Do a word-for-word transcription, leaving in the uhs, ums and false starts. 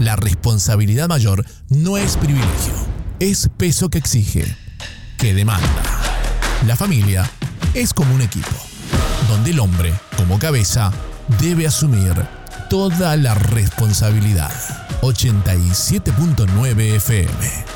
La responsabilidad mayor no es privilegio, es peso que exige, que demanda. La familia es como un equipo, donde el hombre, como cabeza, debe asumir toda la responsabilidad. ochenta y siete punto nueve F M